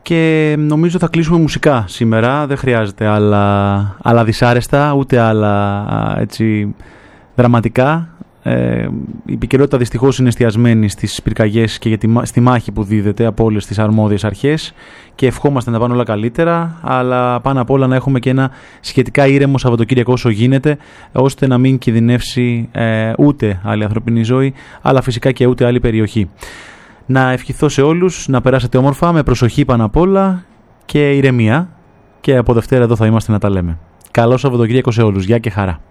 Και νομίζω θα κλείσουμε μουσικά σήμερα. Δεν χρειάζεται άλλα δυσάρεστα, ούτε άλλα έτσι δραματικά. Η επικαιρότητα δυστυχώς είναι εστιασμένη στις πυρκαγιές και στη μάχη που δίδεται από όλες τις αρμόδιες αρχές και ευχόμαστε να πάνε όλα καλύτερα, αλλά πάνω απ' όλα να έχουμε και ένα σχετικά ήρεμο Σαββατοκύριακο όσο γίνεται, ώστε να μην κινδυνεύσει ούτε άλλη ανθρωπινή ζωή, αλλά φυσικά και ούτε άλλη περιοχή. Να ευχηθώ σε όλους να περάσετε όμορφα, με προσοχή πάνω απ' όλα και ηρεμία, και από Δευτέρα εδώ θα είμαστε να τα λέμε. Καλό Σαββατοκύριακο σε όλους. Γεια και χαρά.